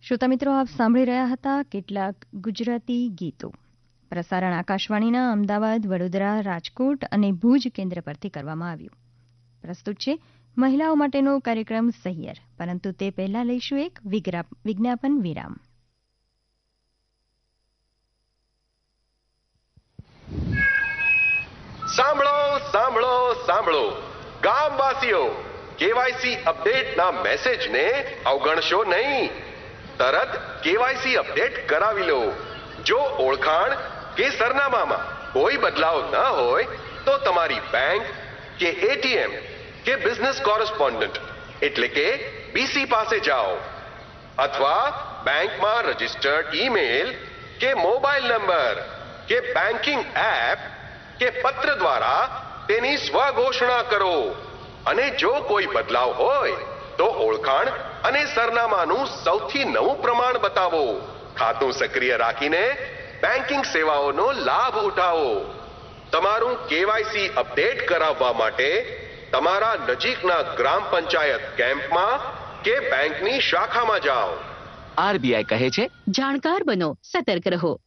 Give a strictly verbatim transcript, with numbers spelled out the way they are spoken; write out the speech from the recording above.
શ્રોતા મિત્રો, આપ સાંભળી રહ્યા હતા કેટલાક ગુજરાતી ગીતો. પ્રસારણ આકાશવાણીના અમદાવાદ, વડોદરા, રાજકોટ અને ભુજ કેન્દ્ર પરથી કરવામાં આવ્યું. પ્રસ્તુત છે મહિલાઓ માટેનો કાર્યક્રમ સહિયર, પરંતુ તે પહેલા લઈશું એક વિજ્ઞાપન વિરામ. સાંભળો સાંભળો સાંભળો ગામવાસીઓ, કેવાયસી અપડેટના મેસેજને અવગણશો નહીં. તરત કેવાયસી અપડેટ કરાવી લો. જો ઓળખાણ કે સરનામામાં કોઈ બદલાવ ન હોય તો તમારી બેંક કે એટીએમ કે બિઝનેસ કોરસ્પોન્ડન્ટ એટલે કે બીસી પાસે જાઓ, અથવા બેંકમાં રજિસ્ટર્ડ ઈમેલ કે મોબાઈલ નંબર કે બેન્કિંગ એપ કે પત્ર દ્વારા તેની સ્વઘોષણા કરો. અને જો કોઈ બદલાવ હોય તો ઓળખાણ અને સરનામાનું સૌથી નવું પ્રમાણ બતાવો. ખાતું સક્રિય રાખીને બેન્કિંગ સેવાઓનો લાભ ઉઠાવો. તમારું કેવાયસી અપડેટ કરાવવા માટે તમારા નજીકના ગ્રામ પંચાયત કેમ્પમાં કે બેંકની શાખામાં જાઓ. આરબીઆઈ કહે છે, જાણકાર બનો, સતર્ક રહો.